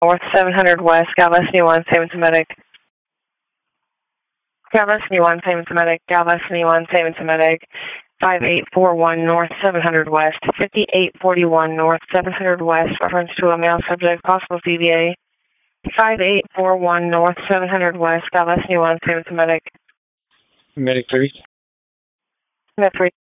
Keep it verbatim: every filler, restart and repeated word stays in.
North seven hundred West, Galveston one, same to medic. Galveston one, same to medic. Galveston one, same to medic. five eight four one North seven hundred West, fifty-eight forty-one North seven hundred West, reference to a male subject, possible C V A. five eight four one North seven hundred West, Galveston one, same to medic. Medic three. Med three.